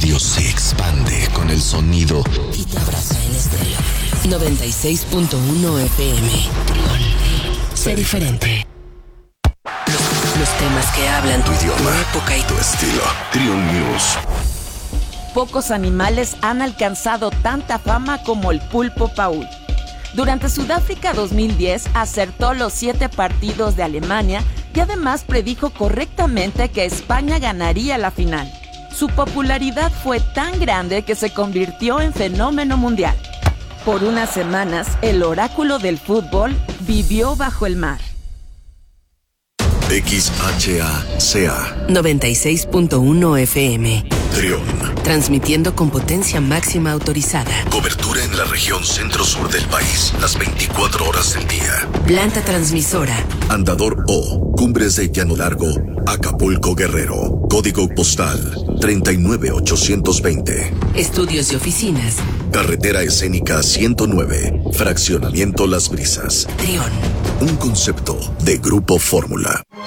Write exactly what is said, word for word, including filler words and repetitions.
radio se expande con el sonido y te abraza en estéreo. noventa y seis punto uno F M. Trión. Sé diferente. Los, los temas que hablan tu idioma, tu época y tu estilo. Trión News. Pocos animales han alcanzado tanta fama como el pulpo Paul. Durante Sudáfrica dos mil diez acertó los siete partidos de Alemania y además predijo correctamente que España ganaría la final. Su popularidad fue tan grande que se convirtió en fenómeno mundial. Por unas semanas, el oráculo del fútbol vivió bajo el mar. X H A C A noventa y seis punto uno F M. Trión. Transmitiendo con potencia máxima autorizada. Cobertura en la región centro-sur del país, las veinticuatro horas del día. Planta transmisora. Andador O, Cumbres de Llano Largo, Acapulco, Guerrero. Código postal treinta y nueve ochocientos veinte. Estudios y oficinas. Carretera escénica ciento nueve, Fraccionamiento Las Brisas. Trión. Un concepto de Grupo Fórmula.